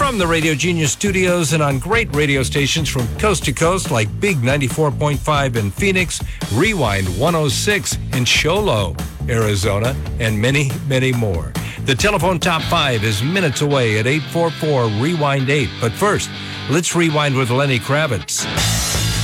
From the Radio Genius studios and on great radio stations from coast to coast like Big 94.5 in Phoenix, Rewind 106 in Show Low, Arizona, and many, many more. The telephone top 5 is minutes away at 844-REWIND-8. But first, let's rewind with Lenny Kravitz.